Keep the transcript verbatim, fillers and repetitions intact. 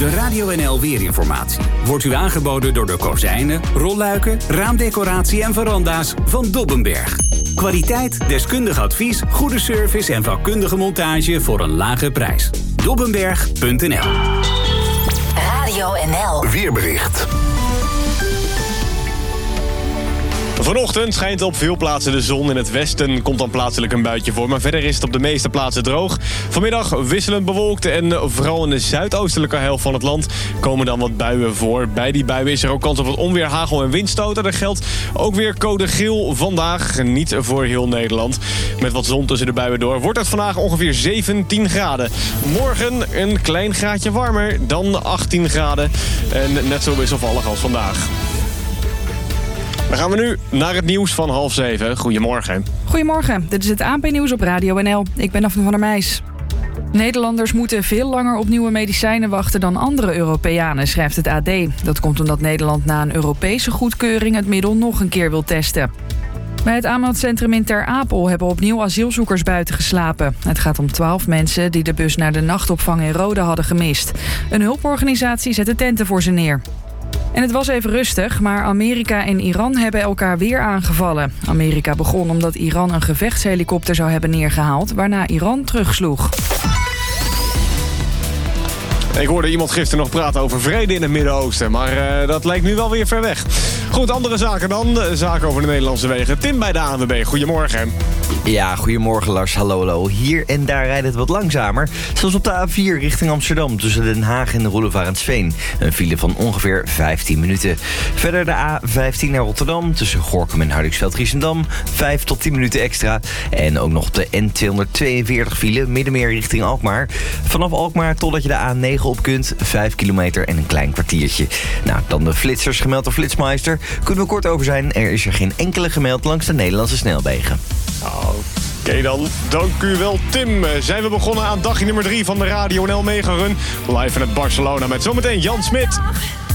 De Radio N L Weerinformatie wordt u aangeboden door de kozijnen, rolluiken, raamdecoratie en veranda's van Dobbenberg. Kwaliteit, deskundig advies, goede service en vakkundige montage voor een lage prijs. Dobbenberg punt n l. Radio N L. Weerbericht. Vanochtend schijnt op veel plaatsen de zon. In het westen komt dan plaatselijk een buitje voor. Maar verder is het op de meeste plaatsen droog. Vanmiddag wisselend bewolkt. En vooral in de zuidoostelijke helft van het land komen dan wat buien voor. Bij die buien is er ook kans op wat onweer, hagel en windstoten. Er geldt ook weer code geel vandaag. Niet voor heel Nederland. Met wat zon tussen de buien door wordt het vandaag ongeveer zeventien graden. Morgen een klein graadje warmer dan achttien graden. En net zo wisselvallig als vandaag. Dan gaan we nu naar het nieuws van half zeven. Goedemorgen. Goedemorgen, dit is het A N P-nieuws op Radio N L. Ik ben Daphne van der Meijs. Nederlanders moeten veel langer op nieuwe medicijnen wachten dan andere Europeanen, schrijft het A D. Dat komt omdat Nederland na een Europese goedkeuring het middel nog een keer wil testen. Bij het aanmeldcentrum in Ter Apel hebben opnieuw asielzoekers buiten geslapen. Het gaat om twaalf mensen die de bus naar de nachtopvang in Rode hadden gemist. Een hulporganisatie zette tenten voor ze neer. En het was even rustig, maar Amerika en Iran hebben elkaar weer aangevallen. Amerika begon omdat Iran een gevechtshelikopter zou hebben neergehaald, waarna Iran terugsloeg. Ik hoorde iemand gisteren nog praten over vrede in het Midden-Oosten, maar uh, dat lijkt nu wel weer ver weg. Goed, andere zaken dan. Zaken over de Nederlandse wegen. Tim bij de A N W B, goedemorgen. Ja, goedemorgen Lars, hallo hallo. Hier en daar rijdt het wat langzamer. Zoals op de A vier richting Amsterdam tussen Den Haag en Roelevarensveen. Een file van ongeveer vijftien minuten. Verder de A vijftien naar Rotterdam tussen Gorinchem en Hardingsveld-Giessendam. vijf tot tien minuten extra. En ook nog de N tweehonderdtweeënveertig file, middenmeer richting Alkmaar. Vanaf Alkmaar totdat je de A negen op kunt, vijf kilometer en een klein kwartiertje. Nou, dan de flitsers gemeld door Flitsmeister. Kunnen we kort over zijn, er is er geen enkele gemeld langs de Nederlandse snelwegen. Oké okay dan, dank u wel Tim. Zijn we begonnen aan dagje nummer drie van de Radio N L Mega Run. Live vanuit Barcelona met zometeen Jan Smit.